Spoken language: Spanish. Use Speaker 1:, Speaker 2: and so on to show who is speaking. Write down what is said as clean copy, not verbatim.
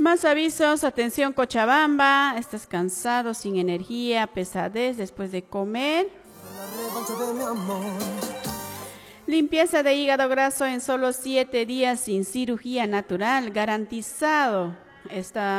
Speaker 1: Más avisos, atención Cochabamba, estás cansado, sin energía, pesadez después de comer. Limpieza de hígado graso en solo 7 días sin cirugía natural, garantizado. Esta